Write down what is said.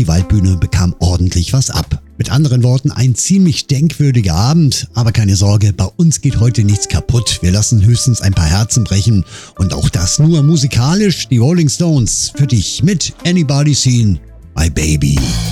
die Waldbühne bekam ordentlich was ab. Mit anderen Worten, ein ziemlich denkwürdiger Abend, aber keine Sorge, bei uns geht heute nichts kaputt. Wir lassen höchstens ein paar Herzen brechen und auch das nur musikalisch. Die Rolling Stones für dich mit Anybody Seen My Baby.